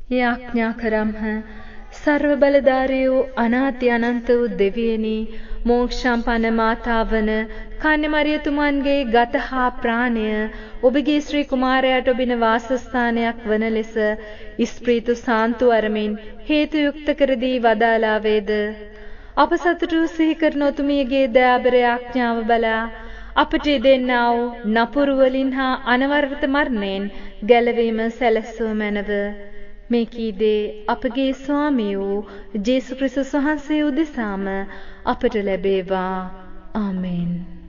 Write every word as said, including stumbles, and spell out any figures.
යාඥා කරම්හ. සර්ව බලධාරී වූ අනාති අනන්ත වූ දෙවියනි, මෝක්ෂම්පන්න මාතාවන කන්‍යමරියතුමන්ගේ ගත හා ප්‍රාණය ඔබගේ ශ්‍රී කුමාරයාට ඔබින වාසස්ථානයක් වන ලෙස ඉස්ප්‍රීතු සාන්තු අරමින් හේතු යුක්ත කර දී වදාලා වේද. අප සතුටු සිහි කරන ඔතුමියගේ දයාබර යාඥාව බලා අපට දෙන්නා වූ නපුරු වලින් හා අනවරත මරණයෙන් ගැලවීම සැලසුව මැනව. මේ කීදේ අපගේ ස්වාමී වූ ජේසු ක්‍රිස්තුස් වහන්සේ උදෙසාම අපට ලැබේවා. ආමෙන්.